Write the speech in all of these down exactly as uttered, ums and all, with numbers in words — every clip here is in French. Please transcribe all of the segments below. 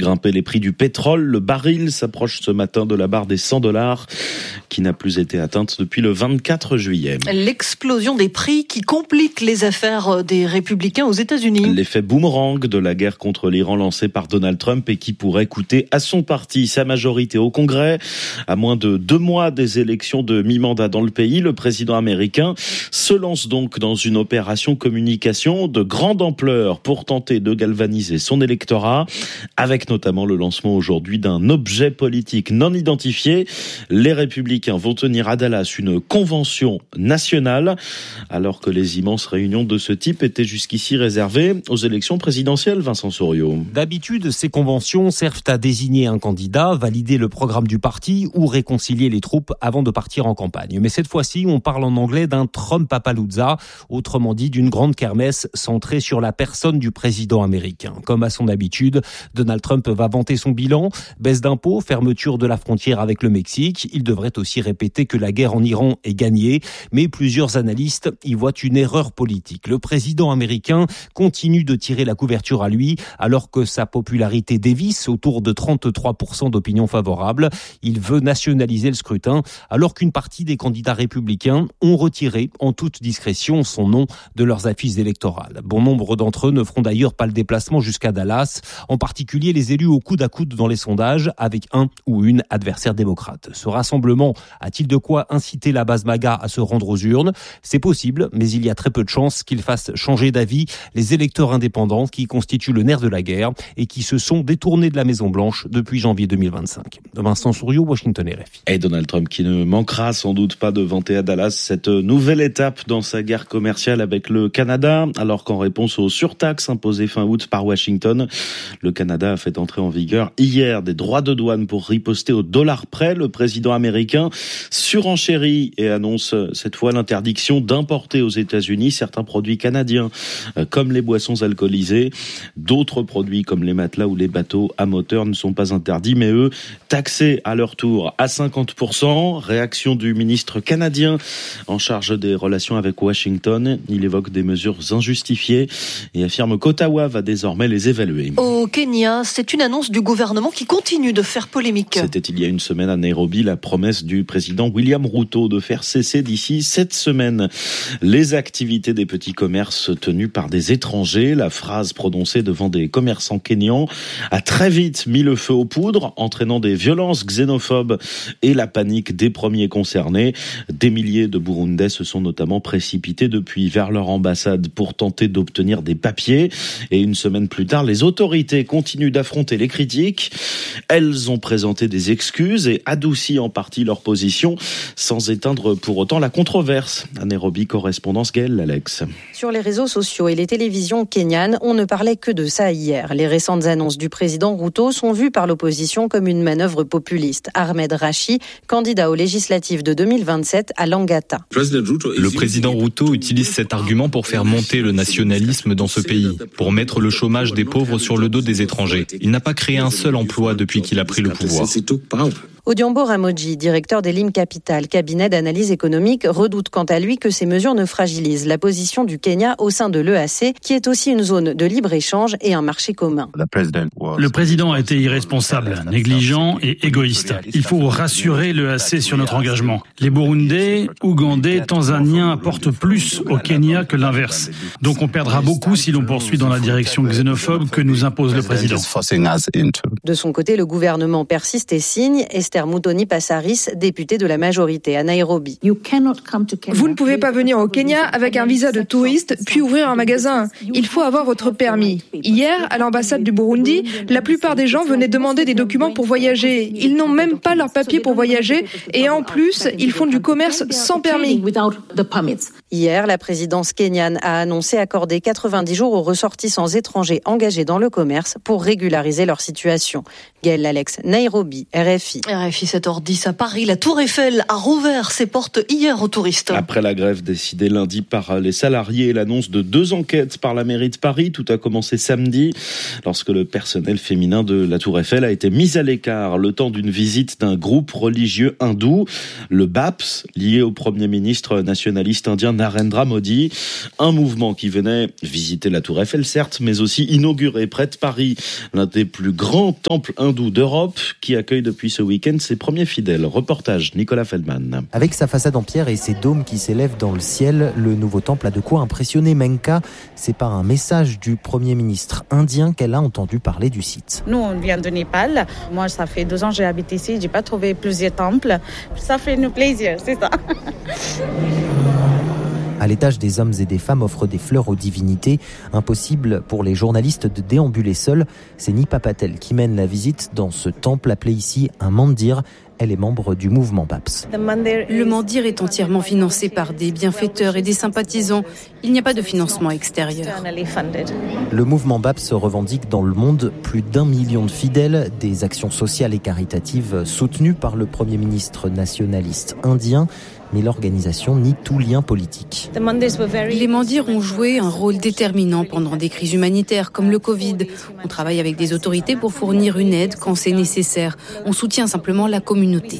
grimper les prix du pétrole. Le baril s'approche ce matin de la barre des cent dollars qui n'a plus été atteinte depuis le vingt-quatre juillet. L'explosion des prix qui complique les affaires des républicains aux États-Unis. L'effet boomerang de la guerre contre l'Iran lancée par Donald Trump et qui pourrait coûter à son parti sa majorité au Congrès. À moins de deux mois des élections de mi-mandat dans le pays, le président américain se lance donc dans une opération communication de grande ampleur pour tenter de galvaniser son électorat, avec notamment le lancement aujourd'hui d'un objet politique non identifié. Les Républicains vont tenir à Dallas une convention nationale, alors que les immenses réunions de ce type étaient jusqu'ici réservées aux élections présidentielles. Vincent Souriau. D'habitude, ces conventions servent à désigner un candidat, valider le programme du parti ou réconcilier les troupes avant de partir en campagne. Mais cette fois-ci, on parle en anglais d'un Trumpapalooza, autrement dit d'une grande kermesse centrée sur la personne du président américain. Comme à son habitude, Donald Trump va vanter son bilan, baisse d'impôts, fermeture de la frontière avec le Mexique. Il devrait aussi répéter que la guerre en Iran est gagnée, mais plusieurs analystes y voient une erreur politique. Le président américain continue de tirer la couverture à lui, alors que sa popularité dévisse autour de trente-trois pour cent d'opinion favorable. Il veut nationaliser le scrutin, alors qu'une partie des candidats républicains ont retiré en toute discrétion son nom de leurs affiches électorales. Bon nombre d'entre eux ne feront d'ailleurs pas le déplacement jusqu'à Dallas, en particulier les élus au coude à coude dans les sondages avec un ou une adversaire démocrate. Ce rassemblement a-t-il de quoi inciter la base MAGA à se rendre aux urnes ? C'est possible, mais il y a très peu de chances qu'il fasse changer d'avis les électeurs indépendants qui constituent le nerf de la guerre et qui se sont détournés de la Maison-Blanche depuis janvier deux mille vingt-cinq. Vincent Souriau, Washington R F I. Et Donald Trump qui ne manquera sans doute pas de vanter à Dallas cette nouvelle étape dans sa guerre commerciale avec le Canada, alors qu'en réponse aux surtaxes imposées fin août par Washington, le Canada a fait entrer en vigueur hier des droits de douane pour riposter au dollar près. Le président américain surenchérit et annonce cette fois l'interdiction d'importer aux États-Unis certains produits canadiens, comme les boissons alcoolisées. D'autres produits comme les matelas ou les bateaux à moteur ne sont pas interdits, mais eux, taxés à leur tour à cinquante pour cent. Réaction du ministre canadien en charge des relations avec Washington. Il évoque des mesures injustifiées et affirme qu'Ottawa va désormais les évaluer. Au Kenya, c'est une annonce du gouvernement qui continue de faire polémique. C'était il y a une semaine à Nairobi, la promesse du président William Ruto de faire cesser d'ici cette semaine les activités des petits commerces tenus par des étrangers. La phrase prononcée devant des commerçants kenyans a très vite mis le feu aux poudres, entraînant des violences xénophobes et la panique des premiers concernés. Des milliers de Burundais se sont notamment précipités depuis vers leur ambassade pour tenter d'obtenir des papiers. Et une semaine plus tard, les autorités continuent d'affronter les critiques. Elles ont présenté des excuses et adouci en partie leur position, sans éteindre pour autant la controverse. À Nairobi, correspondance Gaëlle Alex. Sur les réseaux sociaux et les télévisions kenyanes, on ne parlait que de ça hier. Les récentes annonces du président Ruto sont vues par l'opposition comme une manœuvre populiste. Ahmed Rachi, candidat aux législatives de deux mille vingt-sept à Langata. Le président Ruto utilise cet argument pour faire monter le nationalisme dans ce pays, pour mettre le chômage des pauvres sur le dos des étrangers. Il n'a pas créé un seul emploi depuis qu'il a pris le pouvoir. Odiambo Ramoji, directeur d'Elim Capital, cabinet d'analyse économique, redoute quant à lui que ces mesures ne fragilisent la position du Kenya au sein de l'E A C, qui est aussi une zone de libre-échange et un marché commun. Le président a été irresponsable, négligent et égoïste. Il faut rassurer l'E A C sur notre engagement. Les Burundais, Ougandais, Tanzaniens apportent plus au Kenya que l'inverse. Donc on perdra beaucoup si l'on poursuit dans la direction xénophobe que nous impose le président. De son côté, le gouvernement persiste et signe. Esther Muthoni Passaris, députée de la majorité à Nairobi. Vous ne pouvez pas venir au Kenya avec un visa de touriste puis ouvrir un magasin. Il faut avoir votre permis. Hier, à l'ambassade du Burundi, la plupart des gens venaient demander des documents pour voyager. Ils n'ont même pas leurs papiers pour voyager et en plus, ils font du commerce sans permis. Hier, la présidence kenyane a annoncé accorder quatre-vingt-dix jours aux ressortissants étrangers engagés dans le commerce pour régulariser leur situation. Gaëlle Alex, Nairobi, R F I. R F I sept heures dix à Paris. La Tour Eiffel a rouvert ses portes hier aux touristes. Après la grève décidée lundi par les salariés et l'annonce de deux enquêtes par la mairie de Paris, tout a commencé samedi lorsque le personnel féminin de la Tour Eiffel a été mis à l'écart le temps d'une visite d'un groupe religieux hindou, le B A P S, lié au premier ministre nationaliste indien Narendra Modi. Un mouvement qui venait visiter la Tour Eiffel, certes, mais aussi inaugurer près de Paris l'un des plus grands temples hindous d'Europe qui accueille depuis ce week-end ses premiers fidèles. Reportage Nicolas Feldman. Avec sa façade en pierre et ses dômes qui s'élèvent dans le ciel, le nouveau temple a de quoi impressionner Menka. C'est par un message du Premier ministre indien qu'elle a entendu parler du site. Nous, on vient de Népal. Moi, ça fait deux ans que j'habite ici. J'ai pas trouvé plusieurs temples. Ça fait nous plaisir, c'est ça. À l'étage, des hommes et des femmes offrent des fleurs aux divinités. Impossible pour les journalistes de déambuler seuls. C'est Nipa Patel qui mène la visite dans ce temple appelé ici un mandir. Elle est membre du mouvement B A P S. Le mandir est entièrement financé par des bienfaiteurs et des sympathisants. Il n'y a pas de financement extérieur. Le mouvement B A P S revendique dans le monde plus d'un million de fidèles, des actions sociales et caritatives soutenues par le Premier ministre nationaliste indien. Mais l'organisation nie tout lien politique. Les mandirs ont joué un rôle déterminant pendant des crises humanitaires comme le Covid. On travaille avec des autorités pour fournir une aide quand c'est nécessaire. On soutient simplement la communauté.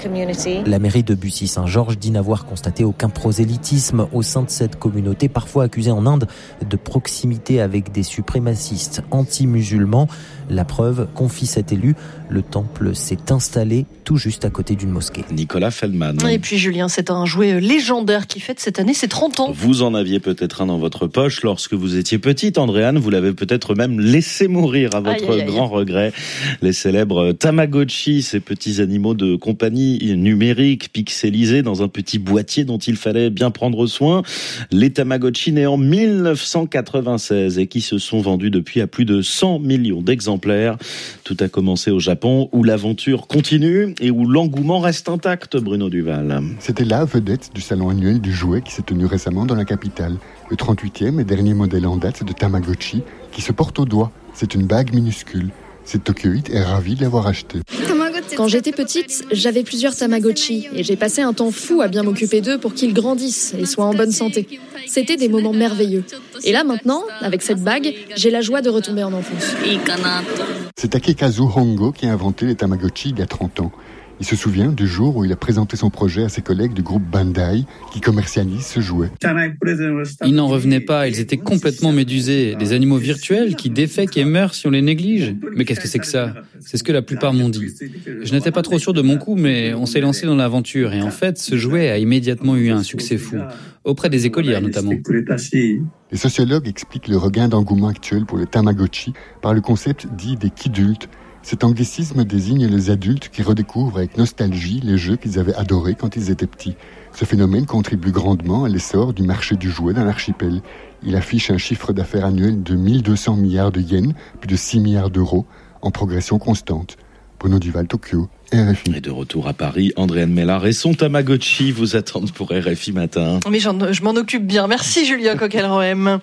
La mairie de Bussy-Saint-Georges dit n'avoir constaté aucun prosélytisme au sein de cette communauté, parfois accusée en Inde de proximité avec des suprémacistes anti-musulmans. La preuve, confie cet élu, le temple s'est installé tout juste à côté d'une mosquée. Nicolas Feldman. Et puis Julien, c'est un jouet légendaire qui fête cette année ses trente ans. Vous en aviez peut-être un dans votre poche lorsque vous étiez petite, Andréane. Vous l'avez peut-être même laissé mourir à votre aïe, aïe, grand aïe. regret. Les célèbres Tamagotchi, ces petits animaux de compagnie numériques pixelisés dans un petit boîtier dont il fallait bien prendre soin. Les Tamagotchi nés en mille neuf cent quatre-vingt-seize et qui se sont vendus depuis à plus de cent millions d'exemplaires. Tout a commencé au Japon où l'aventure continue et où l'engouement reste intact, Bruno Duval. C'était la vedette du salon annuel du jouet qui s'est tenu récemment dans la capitale. Le trente-huitième et dernier modèle en date de Tamagotchi qui se porte au doigt. C'est une bague minuscule. Cette Tokyoïte est ravie de l'avoir acheté. Quand j'étais petite, j'avais plusieurs Tamagotchi et j'ai passé un temps fou à bien m'occuper d'eux pour qu'ils grandissent et soient en bonne santé. C'était des moments merveilleux. Et là maintenant, avec cette bague, j'ai la joie de retomber en enfance. C'est Takekazu Hongo qui a inventé les Tamagotchi il y a trente ans. Il se souvient du jour où il a présenté son projet à ses collègues du groupe Bandai qui commercialise ce jouet. Ils n'en revenaient pas, ils étaient complètement médusés. Des animaux virtuels qui défèquent et meurent si on les néglige. Mais qu'est-ce que c'est que ça ? C'est ce que la plupart m'ont dit. Je n'étais pas trop sûr de mon coup, mais on s'est lancé dans l'aventure. Et en fait, ce jouet a immédiatement eu un succès fou. Auprès des écolières notamment. Les sociologues expliquent le regain d'engouement actuel pour le Tamagotchi par le concept dit des kidultes. Cet anglicisme désigne les adultes qui redécouvrent avec nostalgie les jeux qu'ils avaient adorés quand ils étaient petits. Ce phénomène contribue grandement à l'essor du marché du jouet dans l'archipel. Il affiche un chiffre d'affaires annuel de mille deux cents milliards de yens, plus de six milliards d'euros, en progression constante. Bruno Duval, Tokyo, R F I. Et de retour à Paris, Andréane Mellard et son Tamagotchi vous attendent pour R F I Matin. Mais je m'en occupe bien. Merci Julien Coquelin-Roem.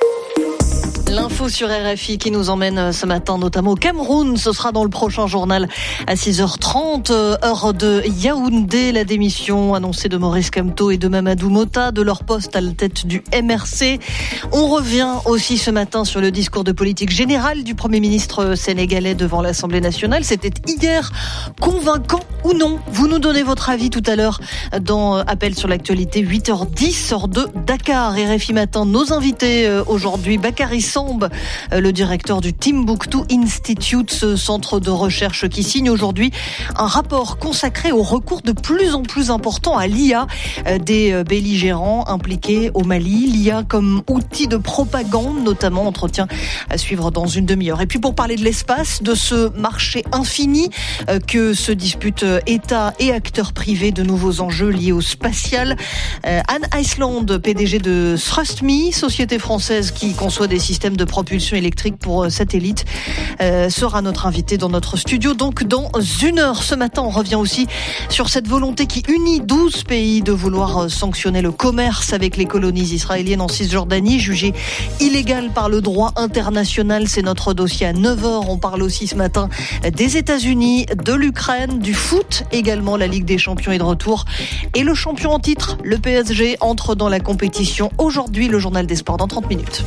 L'info sur R F I qui nous emmène ce matin notamment au Cameroun. Ce sera dans le prochain journal à six heures trente, heure de Yaoundé. La démission annoncée de Maurice Kamto et de Mamadou Mota de leur poste à la tête du M R C. On revient aussi ce matin sur le discours de politique générale du Premier ministre sénégalais devant l'Assemblée nationale. C'était hier convaincant ou non? Vous nous donnez votre avis tout à l'heure dans Appel sur l'actualité, huit heures dix, heure de Dakar. R F I Matin, nos invités aujourd'hui, Bakary Samb, le directeur du Timbuktu Institute, ce centre de recherche qui signe aujourd'hui un rapport consacré au recours de plus en plus important à l'I A des belligérants impliqués au Mali. L'I A comme outil de propagande, notamment, entretien à suivre dans une demi-heure. Et puis pour parler de l'espace, de ce marché infini que se disputent États et acteurs privés, de nouveaux enjeux liés au spatial. Anne Iceland, P D G de TrustMe, société française qui conçoit des systèmes système de propulsion électrique pour satellites, euh, sera notre invité dans notre studio. Donc dans une heure ce matin, on revient aussi sur cette volonté qui unit douze pays de vouloir sanctionner le commerce avec les colonies israéliennes en Cisjordanie, jugées illégales par le droit international. C'est notre dossier à neuf heures. On parle aussi ce matin des États-Unis, de l'Ukraine, du foot également. La Ligue des Champions est de retour et le champion en titre, le P S G, entre dans la compétition. Aujourd'hui, le journal des sports dans trente minutes.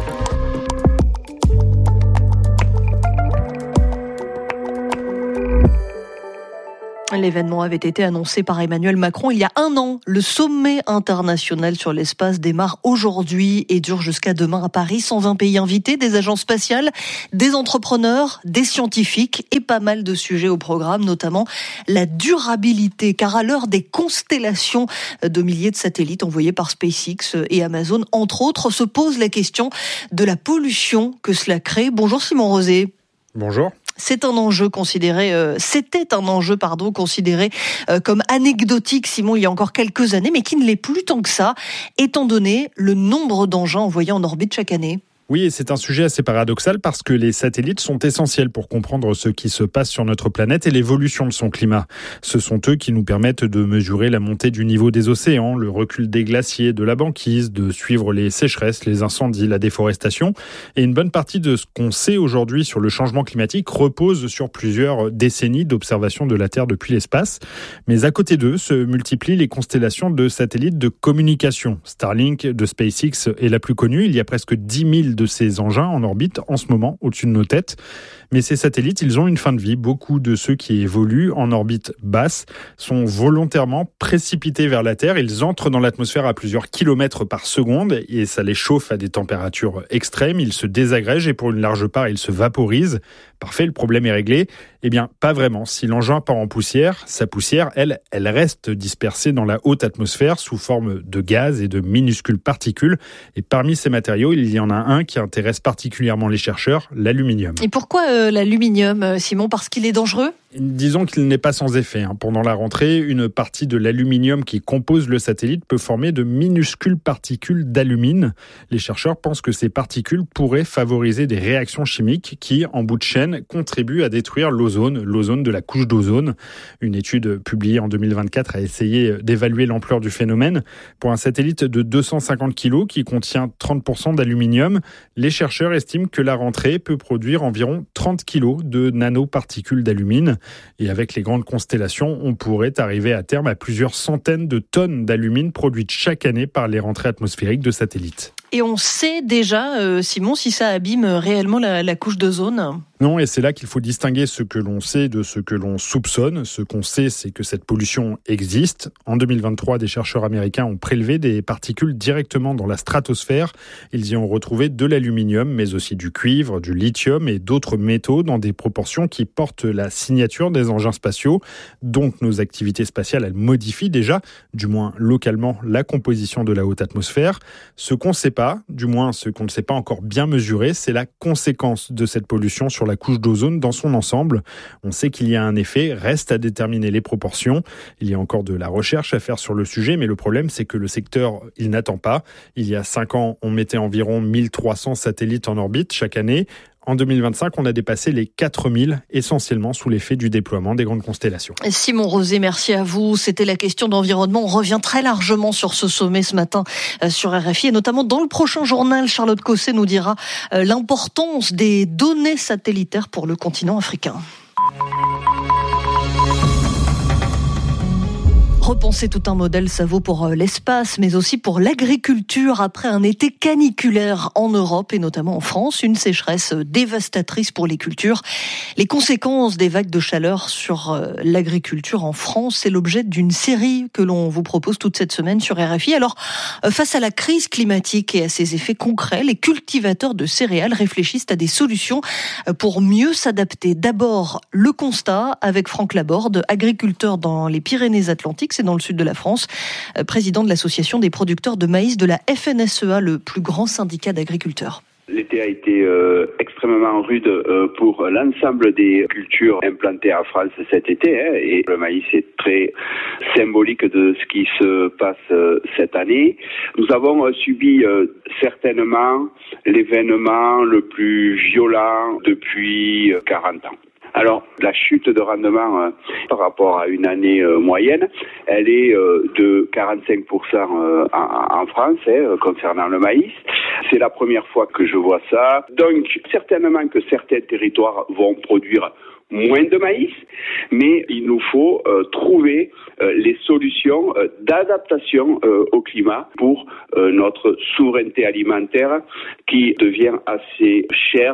L'événement avait été annoncé par Emmanuel Macron il y a un an. Le sommet international sur l'espace démarre aujourd'hui et dure jusqu'à demain à Paris. cent vingt pays invités, des agences spatiales, des entrepreneurs, des scientifiques et pas mal de sujets au programme, notamment la durabilité. Car à l'heure des constellations de milliers de satellites envoyés par SpaceX et Amazon, entre autres, se pose la question de la pollution que cela crée. Bonjour Simon Rosé. Bonjour. C'est un enjeu considéré, euh, c'était un enjeu, pardon, considéré euh, comme anecdotique, Simon, il y a encore quelques années, mais qui ne l'est plus tant que ça, étant donné le nombre d'engins envoyés en orbite chaque année. Oui, et c'est un sujet assez paradoxal parce que les satellites sont essentiels pour comprendre ce qui se passe sur notre planète et l'évolution de son climat. Ce sont eux qui nous permettent de mesurer la montée du niveau des océans, le recul des glaciers, de la banquise, de suivre les sécheresses, les incendies, la déforestation. Et une bonne partie de ce qu'on sait aujourd'hui sur le changement climatique repose sur plusieurs décennies d'observation de la Terre depuis l'espace. Mais à côté d'eux se multiplient les constellations de satellites de communication. Starlink de SpaceX est la plus connue. Il y a presque dix mille de ces engins en orbite en ce moment au-dessus de nos têtes. Mais ces satellites, ils ont une fin de vie. Beaucoup de ceux qui évoluent en orbite basse sont volontairement précipités vers la Terre. Ils entrent dans l'atmosphère à plusieurs kilomètres par seconde et ça les chauffe à des températures extrêmes. Ils se désagrègent et pour une large part, ils se vaporisent. Parfait, le problème est réglé. Eh bien, pas vraiment. Si l'engin part en poussière, sa poussière, elle, elle reste dispersée dans la haute atmosphère sous forme de gaz et de minuscules particules. Et parmi ces matériaux, il y en a un qui intéresse particulièrement les chercheurs, l'aluminium. Et pourquoi euh, l'aluminium, Simon ? Parce qu'il est dangereux ? Disons qu'il n'est pas sans effet. Pendant la rentrée, une partie de l'aluminium qui compose le satellite peut former de minuscules particules d'alumine. Les chercheurs pensent que ces particules pourraient favoriser des réactions chimiques qui, en bout de chaîne, contribuent à détruire l'ozone, l'ozone de la couche d'ozone. Une étude publiée en deux mille vingt-quatre a essayé d'évaluer l'ampleur du phénomène. Pour un satellite de deux cent cinquante kilos qui contient trente pour cent d'aluminium, les chercheurs estiment que la rentrée peut produire environ trente kilos de nanoparticules d'alumine. Et avec les grandes constellations, on pourrait arriver à terme à plusieurs centaines de tonnes d'alumine produites chaque année par les rentrées atmosphériques de satellites. Et on sait déjà, euh, Simon, si ça abîme réellement la, la couche d'ozone ? Non, et c'est là qu'il faut distinguer ce que l'on sait de ce que l'on soupçonne. Ce qu'on sait, c'est que cette pollution existe. En deux mille vingt-trois, des chercheurs américains ont prélevé des particules directement dans la stratosphère. Ils y ont retrouvé de l'aluminium, mais aussi du cuivre, du lithium et d'autres métaux dans des proportions qui portent la signature des engins spatiaux. Donc nos activités spatiales, elles modifient déjà, du moins localement, la composition de la haute atmosphère. Ce qu'on ne sait pas, du moins ce qu'on ne sait pas encore bien mesurer, c'est la conséquence de cette pollution sur la couche d'ozone dans son ensemble. On sait qu'il y a un effet, reste à déterminer les proportions. Il y a encore de la recherche à faire sur le sujet, mais le problème, c'est que le secteur, il n'attend pas. Il y a cinq ans, on mettait environ mille trois cents satellites en orbite chaque année. En deux mille vingt-cinq, on a dépassé les quatre mille, essentiellement sous l'effet du déploiement des grandes constellations. Simon Rosé, merci à vous. C'était la question d'environnement. On revient très largement sur ce sommet ce matin sur R F I, et notamment dans le prochain journal, Charlotte Cosset nous dira l'importance des données satellitaires pour le continent africain. Repenser tout un modèle, ça vaut pour l'espace, mais aussi pour l'agriculture. Après un été caniculaire en Europe et notamment en France, une sécheresse dévastatrice pour les cultures. Les conséquences des vagues de chaleur sur l'agriculture en France, c'est l'objet d'une série que l'on vous propose toute cette semaine sur R F I. Alors, face à la crise climatique et à ses effets concrets, les cultivateurs de céréales réfléchissent à des solutions pour mieux s'adapter. D'abord, le constat avec Franck Laborde, agriculteur dans les Pyrénées-Atlantiques, c'est dans le sud de la France, président de l'association des producteurs de maïs de la F N S E A, le plus grand syndicat d'agriculteurs. L'été a été euh, extrêmement rude euh, pour l'ensemble des cultures implantées en France cet été, hein, et le maïs est très symbolique de ce qui se passe euh, cette année. Nous avons euh, subi euh, certainement l'événement le plus violent depuis euh, quarante ans. Alors, la chute de rendement euh, par rapport à une année euh, moyenne, elle est euh, de quarante-cinq pour cent euh, en, en France hein, concernant le maïs. C'est la première fois que je vois ça. Donc, certainement que certains territoires vont produire moins de maïs, mais il nous faut euh, trouver euh, les solutions euh, d'adaptation euh, au climat pour euh, notre souveraineté alimentaire qui devient assez chère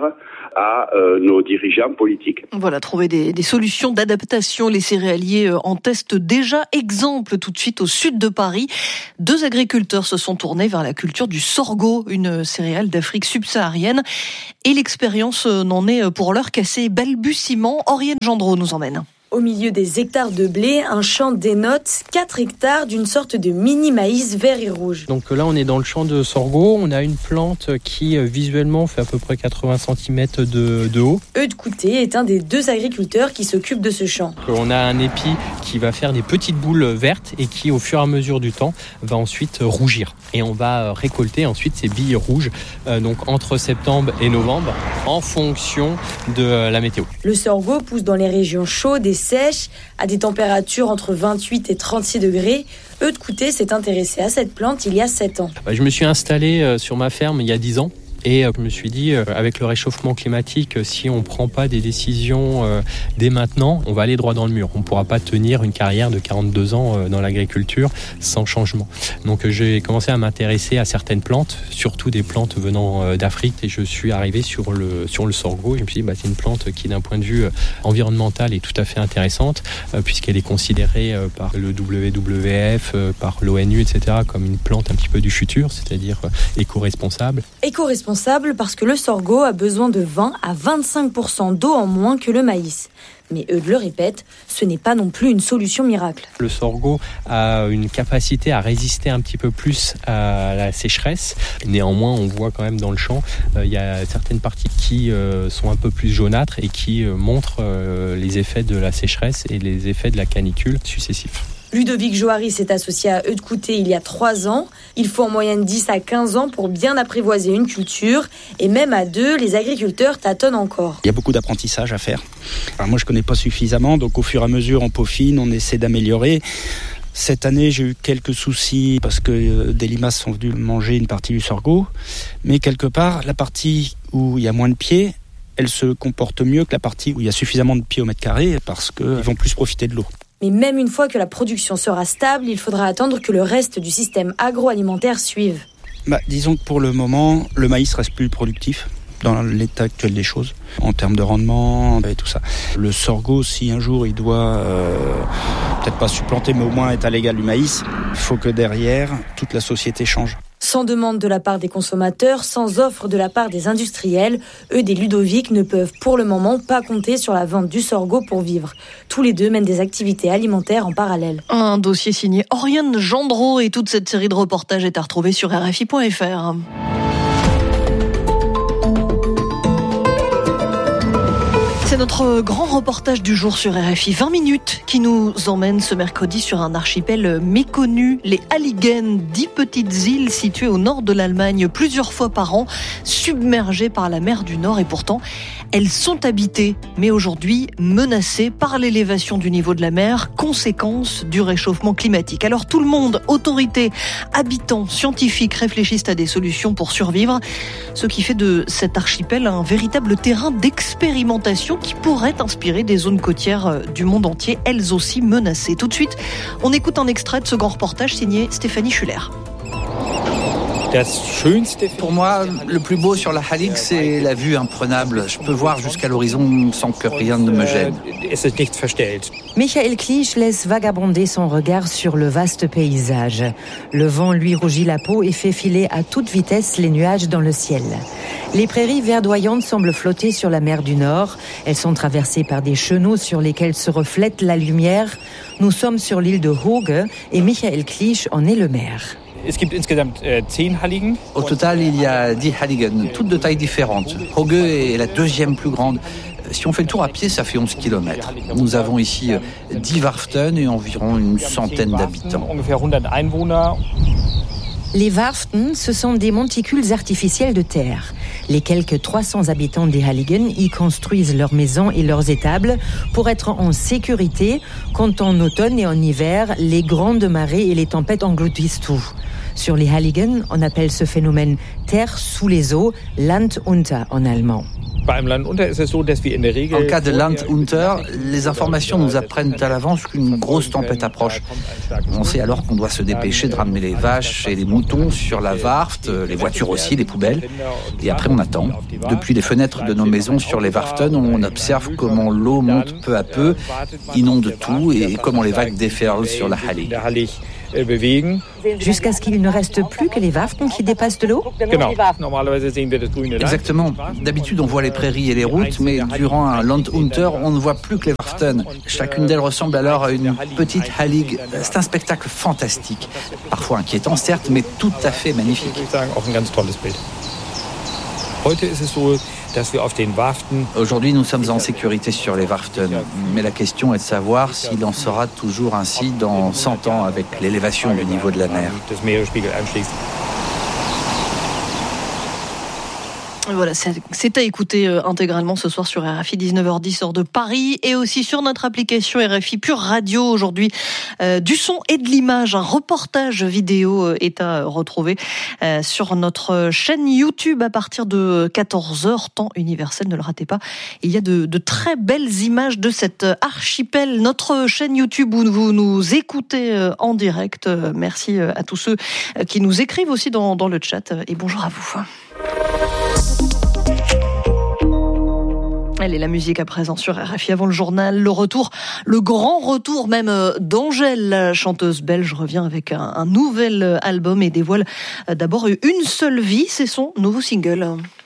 à euh, nos dirigeants politiques. Voilà, trouver des, des solutions d'adaptation. Les céréaliers en testent déjà. Exemple tout de suite au sud de Paris. Deux agriculteurs se sont tournés vers la culture du sorgho, une céréale d'Afrique subsaharienne. Et l'expérience n'en est pour l'heure qu'à ses balbutiements. Oriane Gendreau nous emmène. Au milieu des hectares de blé, un champ dénote quatre hectares d'une sorte de mini maïs vert et rouge. Donc là, on est dans le champ de sorgho. On a une plante qui visuellement fait à peu près quatre-vingts centimètres de, de haut. Eudes Coutet est un des deux agriculteurs qui s'occupent de ce champ. On a un épi qui va faire des petites boules vertes et qui, au fur et à mesure du temps, va ensuite rougir. Et on va récolter ensuite ces billes rouges, euh, donc entre septembre et novembre, en fonction de la météo. Le sorgho pousse dans les régions chaudes et sèche, à des températures entre vingt-huit et trente-six degrés. Eudes Coutet s'est intéressé à cette plante il y a sept ans. Je me suis installé sur ma ferme il y a dix ans. Et je me suis dit, avec le réchauffement climatique, si on ne prend pas des décisions dès maintenant, on va aller droit dans le mur. On ne pourra pas tenir une carrière de quarante-deux ans dans l'agriculture sans changement. Donc j'ai commencé à m'intéresser à certaines plantes, surtout des plantes venant d'Afrique. Et je suis arrivé sur le, sur le sorgho. Et je me suis dit, bah, c'est une plante qui, d'un point de vue environnemental, est tout à fait intéressante, puisqu'elle est considérée par le W W F, par l'ONU, et cetera, comme une plante un petit peu du futur, c'est-à-dire éco-responsable. Éco-responsable parce que le sorgho a besoin de vingt à vingt-cinq pour cent d'eau en moins que le maïs. Mais Eudes le répète, ce n'est pas non plus une solution miracle. Le sorgho a une capacité à résister un petit peu plus à la sécheresse. Néanmoins, on voit quand même dans le champ, il y a certaines parties qui sont un peu plus jaunâtres et qui montrent les effets de la sécheresse et les effets de la canicule successifs. Ludovic Johari s'est associé à Eudes Coutet il y a trois ans. Il faut en moyenne dix à quinze ans pour bien apprivoiser une culture. Et même à deux, les agriculteurs tâtonnent encore. Il y a beaucoup d'apprentissage à faire. Alors moi, je ne connais pas suffisamment, donc au fur et à mesure, on peaufine, on essaie d'améliorer. Cette année, j'ai eu quelques soucis parce que des limaces sont venues manger une partie du sorgho. Mais quelque part, la partie où il y a moins de pieds, elle se comporte mieux que la partie où il y a suffisamment de pieds au mètre carré parce qu'ils vont plus profiter de l'eau. Mais même une fois que la production sera stable, il faudra attendre que le reste du système agroalimentaire suive. Bah, disons que pour le moment, le maïs reste plus productif dans l'état actuel des choses, en termes de rendement et tout ça. Le sorgho, si un jour il doit euh, peut-être pas supplanter, mais au moins être à l'égal du maïs, il faut que derrière, toute la société change. Sans demande de la part des consommateurs, sans offre de la part des industriels, Eudes et Ludovic ne peuvent pour le moment pas compter sur la vente du sorgho pour vivre. Tous les deux mènent des activités alimentaires en parallèle. Un dossier signé Oriane Gendreau et toute cette série de reportages est à retrouver sur R F I point F R. C'est notre grand reportage du jour sur R F I. vingt minutes qui nous emmène ce mercredi sur un archipel méconnu, les Halligen, dix petites îles situées au nord de l'Allemagne, plusieurs fois par an, submergées par la mer du Nord. Et pourtant, elles sont habitées, mais aujourd'hui menacées par l'élévation du niveau de la mer, conséquence du réchauffement climatique. Alors tout le monde, autorités, habitants, scientifiques, réfléchissent à des solutions pour survivre, ce qui fait de cet archipel un véritable terrain d'expérimentation qui pourrait inspirer des zones côtières du monde entier, elles aussi menacées. Tout de suite, on écoute un extrait de ce grand reportage signé Stéphanie Schuller. Pour moi, le plus beau sur la Hallig, c'est la vue imprenable. Je peux voir jusqu'à l'horizon sans que rien ne me gêne. Michael Clich laisse vagabonder son regard sur le vaste paysage. Le vent lui rougit la peau et fait filer à toute vitesse les nuages dans le ciel. Les prairies verdoyantes semblent flotter sur la mer du Nord. Elles sont traversées par des chenaux sur lesquels se reflète la lumière. Nous sommes sur l'île de Hooge et Michael Clich en est le maire. Au total, il y a dix Halligen, toutes de tailles différentes. Hauge est la deuxième plus grande. Si on fait le tour à pied, ça fait onze kilomètres. Nous avons ici dix Warften et environ une centaine d'habitants. Les Warften, ce sont des monticules artificiels de terre. Les quelques trois cents habitants des Halligen y construisent leurs maisons et leurs étables pour être en sécurité quand en automne et en hiver, les grandes marées et les tempêtes engloutissent tout. Sur les Halligen, on appelle ce phénomène terre sous les eaux, Land unter en allemand. En cas de Land unter, les informations nous apprennent à l'avance qu'une grosse tempête approche. On sait alors qu'on doit se dépêcher de ramener les vaches et les moutons sur la Warft, les voitures aussi, les poubelles. Et après on attend. Depuis les fenêtres de nos maisons sur les Warften, on observe comment l'eau monte peu à peu, inonde tout et comment les vagues déferlent sur la Halle. Jusqu'à ce qu'il ne reste plus que les Warften qui dépassent de l'eau ? Exactement. D'habitude, on voit les prairies et les routes, mais durant un Land unter, on ne voit plus que les Warften. Chacune d'elles ressemble alors à une petite Hallig. C'est un spectacle fantastique. Parfois inquiétant, certes, mais tout à fait magnifique. Aujourd'hui, nous sommes en sécurité sur les Warften, mais la question est de savoir s'il en sera toujours ainsi dans cent ans avec l'élévation du niveau de la mer. Voilà, c'est à écouter intégralement ce soir sur R F I dix-neuf heures dix, heure de Paris, et aussi sur notre application R F I Pure Radio aujourd'hui. Euh, du son et de l'image, un reportage vidéo est à retrouver euh, sur notre chaîne YouTube à partir de quatorze heures, temps universel, ne le ratez pas. Il y a de, de très belles images de cet archipel, notre chaîne YouTube où vous nous écoutez en direct. Merci à tous ceux qui nous écrivent aussi dans, dans le chat, et bonjour à vous. Elle est la musique à présent sur R F I avant le journal, le retour, le grand retour même d'Angèle, la chanteuse belge, revient avec un, un nouvel album et dévoile d'abord Une seule vie, c'est son nouveau single.